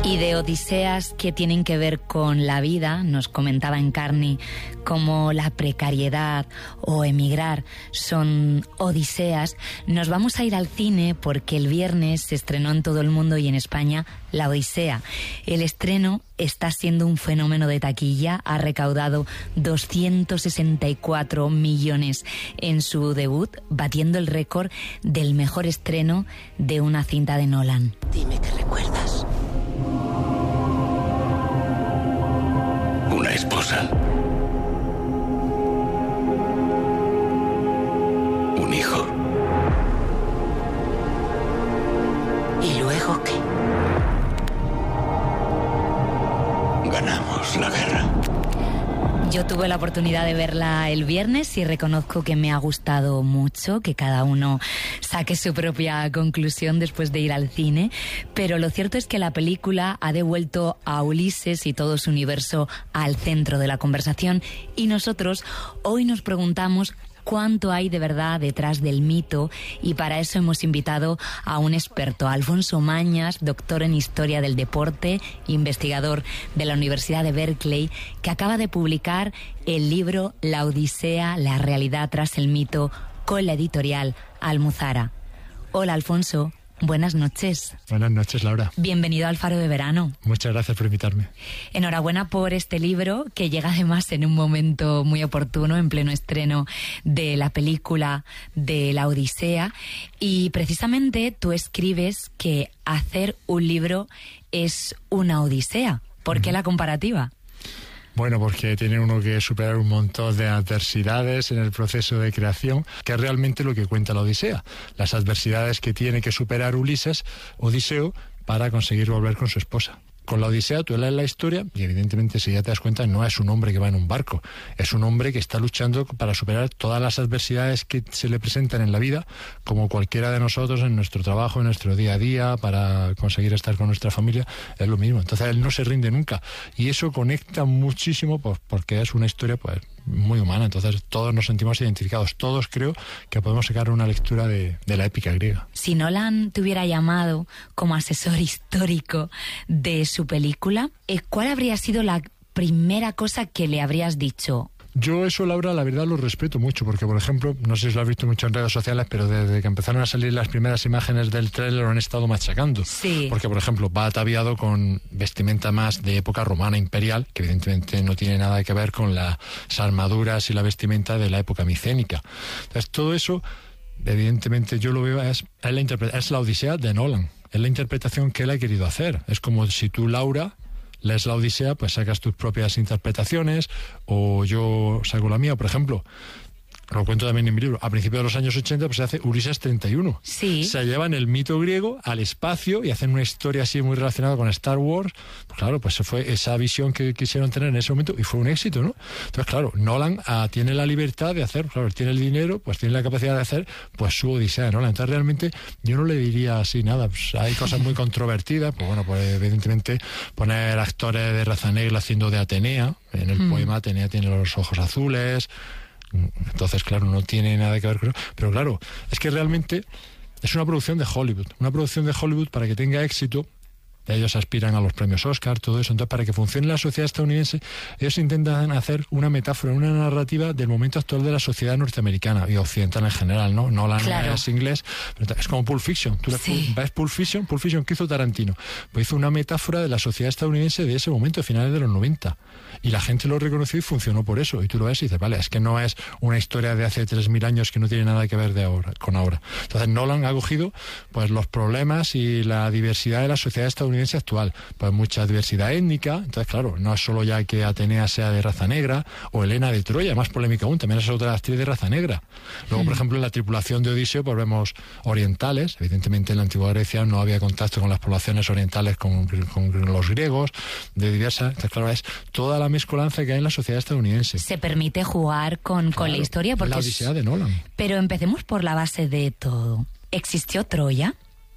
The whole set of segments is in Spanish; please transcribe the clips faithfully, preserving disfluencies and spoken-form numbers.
Y de odiseas que tienen que ver con la vida, nos comentaba Encarni como la precariedad o emigrar son odiseas. Nos vamos a ir al cine porque el viernes se estrenó en todo el mundo y en España La Odisea. El estreno está siendo un fenómeno de taquilla, ha recaudado doscientos sesenta y cuatro millones en su debut, batiendo el récord del mejor estreno de una cinta de Nolan. Dime qué recuerdas. Una esposa. Un hijo. ¿Y luego qué? Ganamos la guerra. Yo tuve la oportunidad de verla el viernes y reconozco que me ha gustado mucho, que cada uno saque su propia conclusión después de ir al cine, pero lo cierto es que la película ha devuelto a Ulises y todo su universo al centro de la conversación y nosotros hoy nos preguntamos cuánto hay de verdad detrás del mito, y para eso hemos invitado a un experto, Alfonso Mañas, doctor en Historia del Deporte, investigador de la Universidad de Berkeley, que acaba de publicar el libro La Odisea, la realidad tras el mito, con la editorial Almuzara. Hola, Alfonso. Buenas noches. Buenas noches, Laura. Bienvenido al Faro de Verano. Muchas gracias por invitarme. Enhorabuena por este libro, que llega además en un momento muy oportuno, en pleno estreno de la película de La Odisea. Y precisamente tú escribes que hacer un libro es una odisea. ¿Por qué la comparativa? Bueno, porque tiene uno que superar un montón de adversidades en el proceso de creación, que es realmente lo que cuenta la Odisea. Las adversidades que tiene que superar Ulises, Odiseo, para conseguir volver con su esposa. Con la Odisea tú lees la historia y evidentemente, si ya te das cuenta, no es un hombre que va en un barco, es un hombre que está luchando para superar todas las adversidades que se le presentan en la vida, como cualquiera de nosotros en nuestro trabajo, en nuestro día a día, para conseguir estar con nuestra familia, es lo mismo. Entonces él no se rinde nunca y eso conecta muchísimo, pues, porque es una historia pues muy humana. Entonces todos nos sentimos identificados, todos creo que podemos sacar una lectura de, de la épica griega. Si Nolan te hubiera llamado como asesor histórico de su película, ¿cuál habría sido la primera cosa que le habrías dicho? Yo eso, Laura, la verdad lo respeto mucho, porque, por ejemplo, no sé si lo has visto mucho en redes sociales, pero desde que empezaron a salir las primeras imágenes del tráiler lo han estado machacando. Sí. Porque, por ejemplo, va ataviado con vestimenta más de época romana imperial, que evidentemente no tiene nada que ver con las armaduras y la vestimenta de la época micénica. Entonces, todo eso, evidentemente, yo lo veo, es, es, la, interpre- es la Odisea de Nolan. Es la interpretación que él ha querido hacer. Es como si tú, Laura, lees la Odisea, pues sacas tus propias interpretaciones, o yo saco la mía. Por ejemplo, lo cuento también en mi libro, a principios de los años ochenta pues se hace Ulises treinta y uno. Sí. Se llevan el mito griego al espacio y hacen una historia así muy relacionada con Star Wars. Pues claro, pues fue esa visión que quisieron tener en ese momento y fue un éxito, ¿no? Entonces, claro, Nolan ah, tiene la libertad de hacer, claro, tiene el dinero, pues tiene la capacidad de hacer pues su Odisea de Nolan. Entonces, realmente, yo no le diría así nada. Pues hay cosas muy controvertidas, pues bueno, pues evidentemente poner actores de raza negra haciendo de Atenea. En el mm. poema Atenea tiene los ojos azules. Entonces, claro, no tiene nada que ver con eso. Pero claro, es que realmente es una producción de Hollywood. Una producción de Hollywood, para que tenga éxito, ellos aspiran a los premios Oscar, todo eso. Entonces, para que funcione la sociedad estadounidense, ellos intentan hacer una metáfora, una narrativa del momento actual de la sociedad norteamericana y occidental en general, ¿no? Nolan claro. es inglés, pero es como Pulp Fiction. Tú sí. ves Pulp Fiction, Pulp Fiction que hizo Tarantino, pues hizo una metáfora de la sociedad estadounidense de ese momento, de finales de los noventa. Y la gente lo reconoció y funcionó por eso. Y tú lo ves y dices, vale, es que no es una historia de hace tres mil años que no tiene nada que ver de ahora, con ahora. Entonces Nolan ha cogido pues los problemas y la diversidad de la sociedad estadounidense actual. Pues mucha diversidad étnica. Entonces, claro, no es solo ya que Atenea sea de raza negra, o Helena de Troya, más polémica aún, también es otra actriz de raza negra. Luego, por ejemplo, en la tripulación de Odiseo pues vemos orientales. Evidentemente en la antigua Grecia no había contacto con las poblaciones orientales, con, con los griegos, de diversas. Entonces, claro, es toda la mezcolanza que hay en la sociedad estadounidense. Se permite jugar con, claro, con la historia porque la Odisea de Nolan. Pero empecemos por la base de todo. ¿Existió Troya?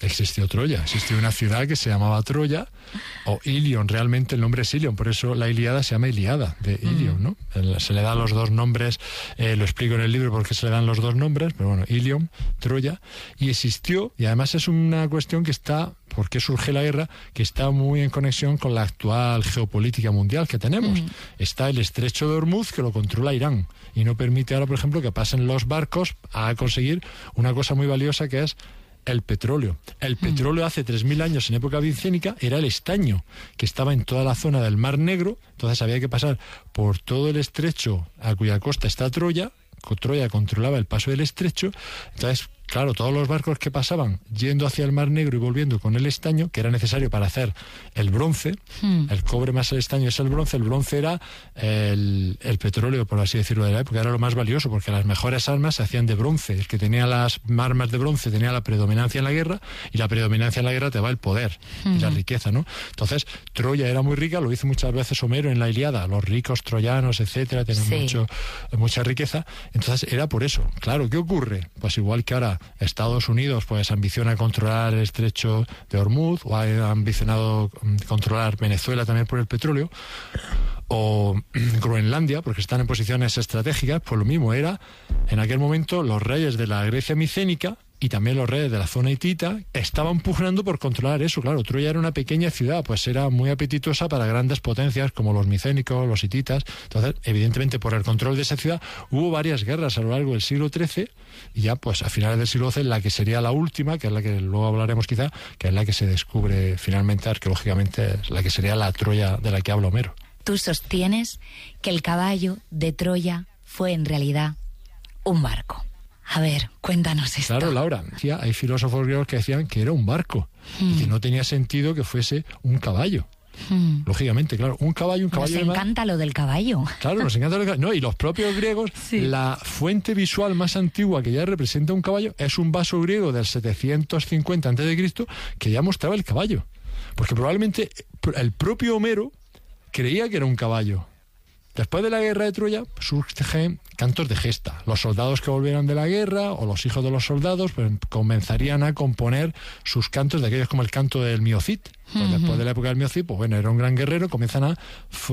Existió Troya, existió una ciudad que se llamaba Troya, o Ilion, realmente el nombre es Ilion, por eso la Ilíada se llama Ilíada, de Ilion, ¿no? Se le dan los dos nombres, eh, lo explico en el libro porque se le dan los dos nombres, pero bueno, Ilion, Troya, y existió, y además es una cuestión que está, ¿por qué surge la guerra? Que está muy en conexión con la actual geopolítica mundial que tenemos. Mm. Está el estrecho de Hormuz, que lo controla Irán, y no permite ahora, por ejemplo, que pasen los barcos a conseguir una cosa muy valiosa que es el petróleo. El petróleo hace tres mil años, en época micénica, era el estaño, que estaba en toda la zona del Mar Negro, entonces había que pasar por todo el estrecho a cuya costa está Troya. Troya controlaba el paso del estrecho, entonces, claro, todos los barcos que pasaban yendo hacia el Mar Negro y volviendo con el estaño, que era necesario para hacer el bronce, hmm. el cobre más el estaño es el bronce, el bronce era el, el petróleo, por así decirlo, de la época, era lo más valioso, porque las mejores armas se hacían de bronce. El que tenía las armas de bronce tenía la predominancia en la guerra, y la predominancia en la guerra te va el poder hmm. y la riqueza, ¿no? Entonces, Troya era muy rica, lo dice muchas veces Homero en la Ilíada, los ricos troyanos, etcétera, tienen sí. mucho, mucha riqueza. Entonces era por eso. Claro, ¿qué ocurre? Pues igual que ahora Estados Unidos pues ambiciona controlar el estrecho de Hormuz, o ha ambicionado controlar Venezuela también por el petróleo, o Groenlandia, porque están en posiciones estratégicas, pues lo mismo era, en aquel momento, los reyes de la Grecia micénica y también los reyes de la zona hitita estaban pugnando por controlar eso. Claro, Troya era una pequeña ciudad, pues era muy apetitosa para grandes potencias como los micénicos, los hititas. Entonces, evidentemente, por el control de esa ciudad hubo varias guerras a lo largo del siglo trece, y ya pues a finales del siglo doce la que sería la última, que es la que luego hablaremos quizá, que es la que se descubre finalmente arqueológicamente, la que sería la Troya de la que habla Homero. Tú sostienes que el caballo de Troya fue en realidad un barco. A ver, cuéntanos esto. Claro, Laura, hay filósofos griegos que decían que era un barco hmm. y que no tenía sentido que fuese un caballo. Hmm. Lógicamente, claro, un caballo, un caballo. Nos encanta lo del caballo. Claro, nos encanta lo del caballo. No, y los propios griegos, sí. la fuente visual más antigua que ya representa un caballo es un vaso griego del setecientos cincuenta antes de Cristo que ya mostraba el caballo. Porque probablemente el propio Homero creía que era un caballo. Después de la guerra de Troya surgen cantos de gesta. Los soldados que volvieran de la guerra o los hijos de los soldados pues, comenzarían a componer sus cantos de aquellos como el canto del Miocid. Pues uh-huh. Después de la época del Miocid, pues bueno, era un gran guerrero, comienzan a,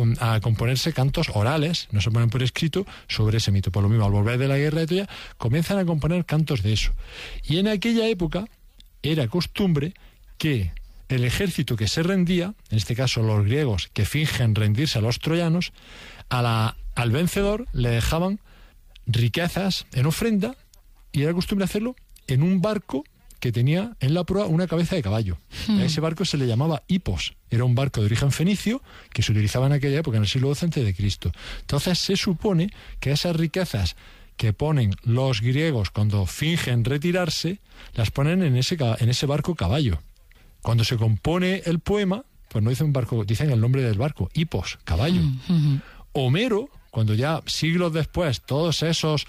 a componerse cantos orales, no se ponen por escrito, sobre ese mito. Por lo mismo, al volver de la guerra de Troya, comienzan a componer cantos de eso. Y en aquella época era costumbre que el ejército que se rendía, en este caso los griegos que fingen rendirse a los troyanos, a la, al vencedor le dejaban riquezas en ofrenda, y era costumbre hacerlo en un barco que tenía en la proa una cabeza de caballo. Hmm. A ese barco se le llamaba hipos. Era un barco de origen fenicio que se utilizaba en aquella época, en el siglo doce antes de Cristo. Entonces se supone que esas riquezas que ponen los griegos cuando fingen retirarse, las ponen en ese, en ese barco caballo. Cuando se compone el poema, pues no dicen barco, dicen el nombre del barco, hipos, caballo. Mm-hmm. Homero, cuando ya siglos después todos esos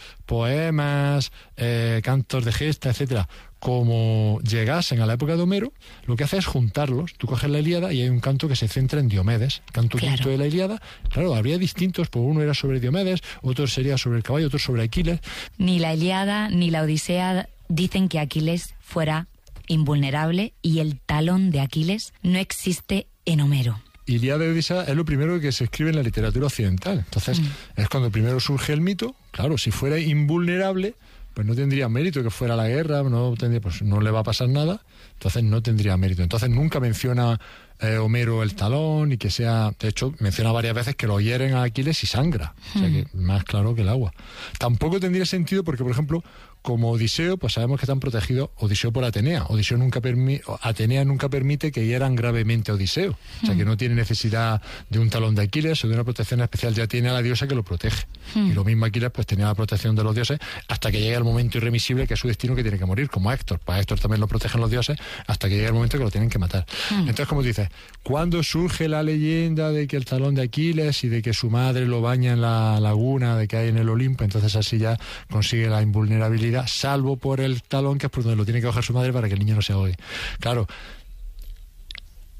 poemas, eh, cantos de gesta, etcétera, como llegasen a la época de Homero, lo que hace es juntarlos. Tú coges la Ilíada y hay un canto que se centra en Diomedes, canto claro. quinto de la Ilíada. Claro, habría distintos, pues uno era sobre Diomedes, otro sería sobre el caballo, otro sobre Aquiles. Ni la Ilíada ni la Odisea dicen que Aquiles fuera invulnerable, y el talón de Aquiles no existe en Homero. Ilíada y Odisea es lo primero que se escribe en la literatura occidental. Entonces, mm. es cuando primero surge el mito. Claro, si fuera invulnerable, pues no tendría mérito que fuera la guerra, no tendría, pues no le va a pasar nada, entonces no tendría mérito. Entonces nunca menciona eh, Homero el talón, y que sea, de hecho, menciona varias veces que lo hieren a Aquiles y sangra, mm. o sea que más claro que el agua. Tampoco tendría sentido porque, por ejemplo, como Odiseo, pues sabemos que están protegidos Odiseo por Atenea. Odiseo nunca permi- Atenea nunca permite que hieran gravemente a Odiseo. O sea, que no tiene necesidad de un talón de Aquiles o de una protección especial. Ya tiene a la diosa que lo protege. Hmm. Y lo mismo Aquiles, pues tenía la protección de los dioses hasta que llegue el momento irremisible, que es su destino, que tiene que morir, como Héctor. Pues a Héctor también lo protegen los dioses hasta que llegue el momento que lo tienen que matar. Hmm. Entonces, como dices, ¿cuándo surge la leyenda de que el talón de Aquiles y de que su madre lo baña en la laguna de que hay en el Olimpo? Entonces así ya consigue la invulnerabilidad, salvo por el talón, que es por donde lo tiene que coger su madre para que el niño no se ahogue. Claro,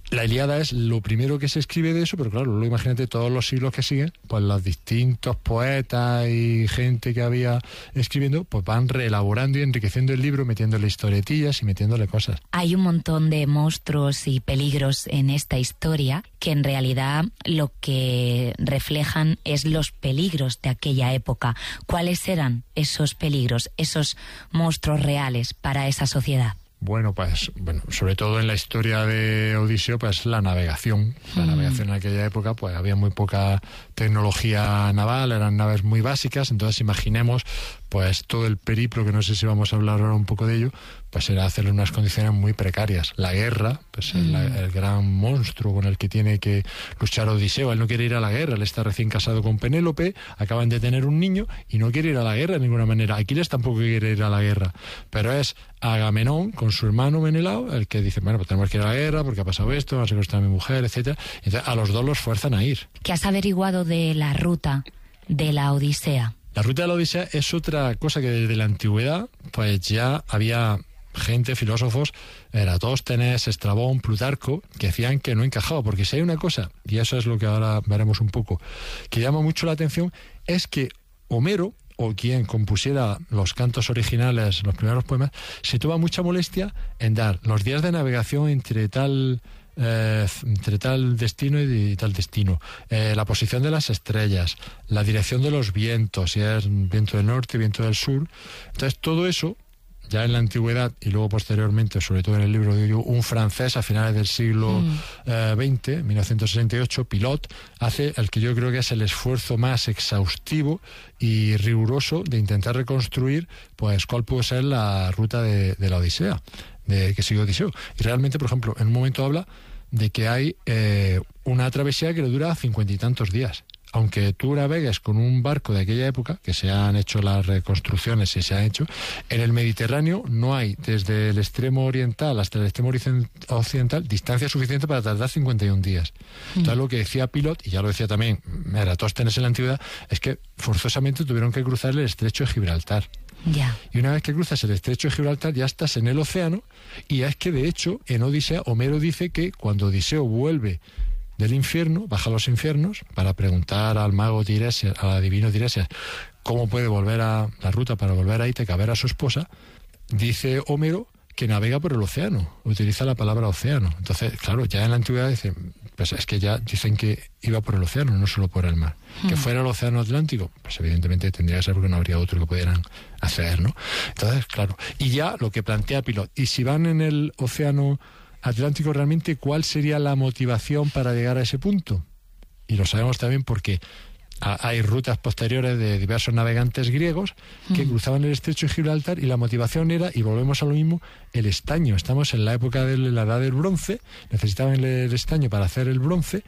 la Ilíada es lo primero que se escribe de eso, pero claro, luego imagínate todos los siglos que siguen, pues los distintos poetas y gente que había escribiendo, pues van reelaborando y enriqueciendo el libro, metiéndole historietillas y metiéndole cosas. Hay un montón de monstruos y peligros en esta historia que en realidad lo que reflejan es los peligros de aquella época. ¿Cuáles eran esos peligros, esos monstruos reales para esa sociedad? Bueno, pues, bueno, sobre todo en la historia de Odiseo, pues la navegación. La mm. navegación en aquella época, pues había muy poca tecnología naval, eran naves muy básicas, entonces imaginemos, pues todo el periplo, que no sé si vamos a hablar ahora un poco de ello, pues era hacerlo en unas condiciones muy precarias. La guerra, pues mm. el, el gran monstruo con el que tiene que luchar Odiseo. Él no quiere ir a la guerra, él está recién casado con Penélope, acaban de tener un niño y no quiere ir a la guerra de ninguna manera. Aquiles tampoco quiere ir a la guerra, pero es Agamenón con su hermano Menelao el que dice, bueno, pues tenemos que ir a la guerra porque ha pasado esto, va a secuestrar a mi mujer, etcétera. Entonces a los dos los fuerzan a ir. ¿Qué has averiguado de la ruta de la Odisea? La ruta de la Odisea es otra cosa que desde la antigüedad pues ya había gente, filósofos, Eratóstenes, Estrabón, Plutarco, que decían que no encajaba, porque si hay una cosa, y eso es lo que ahora veremos un poco, que llama mucho la atención, es que Homero, o quien compusiera los cantos originales, los primeros poemas, se toma mucha molestia en dar los días de navegación entre tal eh, entre tal destino y tal destino, eh, la posición de las estrellas, la dirección de los vientos, si es viento del norte, viento del sur. Entonces todo eso, ya en la antigüedad y luego posteriormente, sobre todo en el libro de un francés a finales del siglo mm. eh, veinte, mil novecientos sesenta y ocho, Pilot, hace el que yo creo que es el esfuerzo más exhaustivo y riguroso de intentar reconstruir pues cuál puede ser la ruta de, de la Odisea, de que sigue Odiseo. Y realmente, por ejemplo, en un momento habla de que hay eh, una travesía que le dura cincuenta y tantos días. Aunque tú navegues con un barco de aquella época, que se han hecho las reconstrucciones y se han hecho, en el Mediterráneo no hay, desde el extremo oriental hasta el extremo occidental, distancia suficiente para tardar cincuenta y un días. Mm. Entonces lo que decía Pilot, y ya lo decía también Eratóstenes en la antigüedad, es que forzosamente tuvieron que cruzar el estrecho de Gibraltar. Yeah. Y una vez que cruzas el estrecho de Gibraltar ya estás en el océano, y es que de hecho en Odisea Homero dice que cuando Odiseo vuelve del infierno, baja a los infiernos, para preguntar al mago Tiresias, al adivino Tiresias, cómo puede volver a la ruta para volver a Ítaca a ver a su esposa, dice Homero que navega por el océano, utiliza la palabra océano. Entonces, claro, ya en la antigüedad dicen, pues es que ya dicen que iba por el océano, no solo por el mar. Hmm. Que fuera el océano Atlántico, pues evidentemente tendría que ser porque no habría otro que pudieran hacer, ¿no? Entonces, claro, y ya lo que plantea Pilot, y si van en el océano Atlántico, realmente cuál sería la motivación para llegar a ese punto. Y lo sabemos también porque hay rutas posteriores de diversos navegantes griegos que mm. cruzaban el estrecho de Gibraltar, y la motivación era, y volvemos a lo mismo, el estaño. Estamos en la época de la edad del bronce, necesitaban el estaño para hacer el bronce,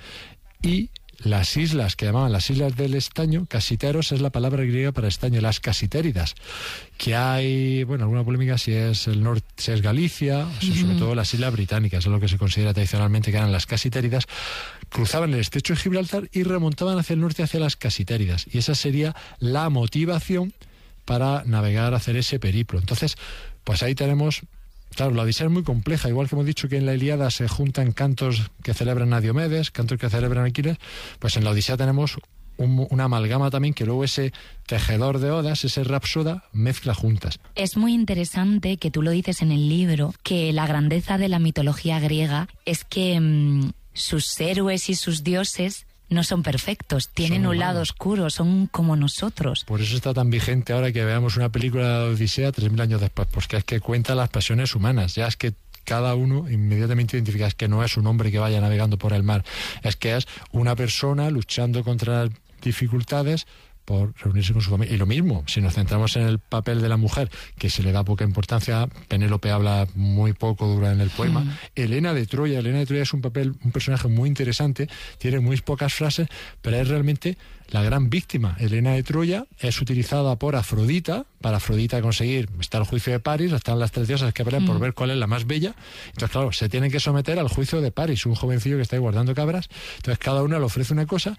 y las islas que llamaban las islas del estaño, casiteros es la palabra griega para estaño, las casitéridas, que hay, bueno, alguna polémica si es el norte, si es Galicia, o sea, sobre todo las islas británicas, es lo que se considera tradicionalmente que eran las casitéridas, cruzaban el estrecho de Gibraltar y remontaban hacia el norte, hacia las casitéridas, y esa sería la motivación para navegar, hacer ese periplo. Entonces, pues ahí tenemos. Claro, la Odisea es muy compleja, igual que hemos dicho que en la Ilíada se juntan cantos que celebran a Diomedes, cantos que celebran a Aquiles, pues en la Odisea tenemos un, una amalgama también que luego ese tejedor de odas, ese rapsoda, mezcla juntas. Es muy interesante que tú lo dices en el libro, que la grandeza de la mitología griega es que mmm, sus héroes y sus dioses no son perfectos, tienen son un lado oscuro, son como nosotros. Por eso está tan vigente ahora que veamos una película de la Odisea tres mil años después, porque es que cuenta las pasiones humanas, ya es que cada uno inmediatamente identifica, es que no es un hombre que vaya navegando por el mar, es que es una persona luchando contra las dificultades por reunirse con su familia. Y lo mismo, si nos centramos en el papel de la mujer, que se le da poca importancia, Penélope habla muy poco dura en el poema. Mm. Helena de Troya, Helena de Troya es un papel, un personaje muy interesante, tiene muy pocas frases, pero es realmente la gran víctima. Helena de Troya es utilizada por Afrodita, para Afrodita conseguir, está el juicio de París, están las tres diosas que pelean mm. por ver cuál es la más bella. Entonces, claro, se tienen que someter al juicio de París, un jovencillo que está ahí guardando cabras. Entonces, cada una le ofrece una cosa,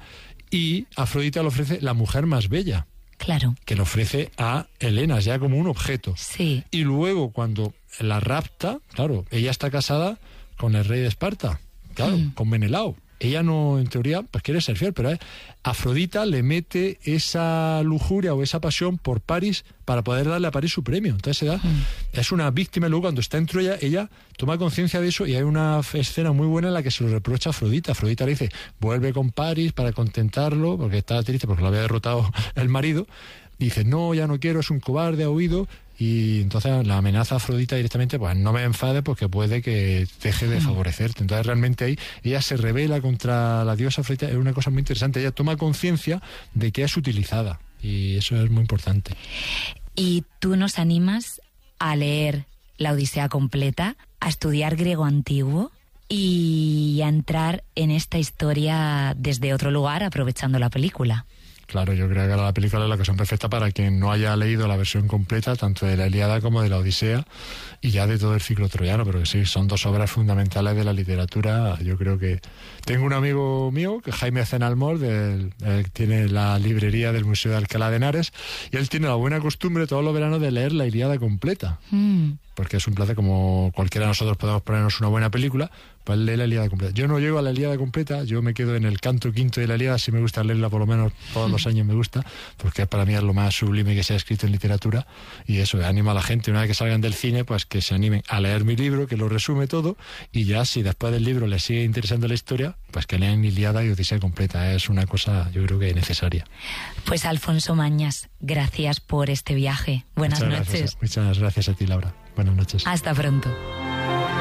y Afrodita le ofrece la mujer más bella. Claro. Que le ofrece a Helena, ya como un objeto. Sí. Y luego, cuando la rapta, claro, ella está casada con el rey de Esparta, claro, Mm. con Menelao. Ella no, en teoría, pues quiere ser fiel, pero eh, Afrodita le mete esa lujuria o esa pasión por París para poder darle a París su premio. Entonces se da, Mm. es una víctima, y luego cuando está en Troya, ella toma conciencia de eso y hay una escena muy buena en la que se lo reprocha a Afrodita. Afrodita le dice, vuelve con París para contentarlo, porque está triste porque lo había derrotado el marido. Dice, no, ya no quiero, es un cobarde, ha huido. Y entonces la amenaza a Afrodita directamente, pues no me enfades porque puede que deje de favorecerte. Entonces realmente ahí ella se rebela contra la diosa Afrodita. Es una cosa muy interesante. Ella toma conciencia de que es utilizada y eso es muy importante. Y tú nos animas a leer la Odisea completa, a estudiar griego antiguo y a entrar en esta historia desde otro lugar, aprovechando la película. Claro, yo creo que la película es la ocasión perfecta para quien no haya leído la versión completa, tanto de la Ilíada como de la Odisea, y ya de todo el ciclo troyano, pero que sí, son dos obras fundamentales de la literatura. Yo creo que... Tengo un amigo mío, que Jaime Cenalmor, del, eh, tiene la librería del Museo de Alcalá de Henares, y él tiene la buena costumbre todos los veranos de leer la Ilíada completa. Mm. Porque es un placer, como cualquiera de nosotros podemos ponernos una buena película, pues lee la Ilíada completa. Yo no llego a la Ilíada completa, yo me quedo en el canto quinto de la Ilíada, sí me gusta leerla, por lo menos todos los años me gusta, porque para mí es lo más sublime que se ha escrito en literatura, y eso, anima a la gente, una vez que salgan del cine, pues que se animen a leer mi libro, que lo resume todo, y ya si después del libro les sigue interesando la historia, pues que lean Ilíada y Odisea completa. Es una cosa, yo creo que necesaria. Pues Alfonso Mañas, gracias por este viaje. Buenas Muchas noches. Gracias, muchas gracias a ti, Laura. Buenas noches. Hasta pronto.